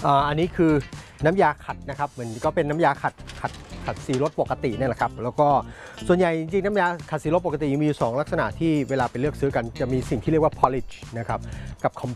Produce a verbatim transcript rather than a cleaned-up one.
อันนี้คือน้ำยาขัดนะครับเหมือนก็เป็นน้ำยาขัดขัดขัดสีรถปกตินี่แหละครับแล้วก็ส่วนใหญ่จริงๆน้ำยาขัดสีรถปกติมีอยู่สองลักษณะที่เวลาไปเลือกซื้อกันจะมีสิ่งที่เรียกว่า polish นะครับกับ